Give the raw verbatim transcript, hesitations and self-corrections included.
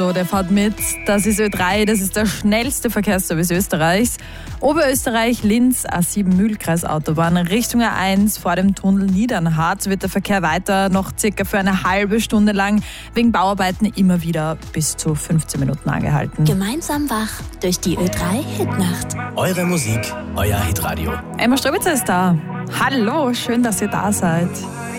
Hitradio, der fährt mit. Das ist Ö drei, das ist der schnellste Verkehrsservice Österreichs. Oberösterreich, Linz, A sieben Mühlkreisautobahn, Richtung A eins vor dem Tunnel Niedernhardt wird der Verkehr weiter noch circa für eine halbe Stunde lang wegen Bauarbeiten immer wieder bis zu fünfzehn Minuten angehalten. Gemeinsam wach durch die Ö drei Hitnacht. Eure Musik, euer Hitradio. Emma Ströbitzer ist da. Hallo, schön, dass ihr da seid.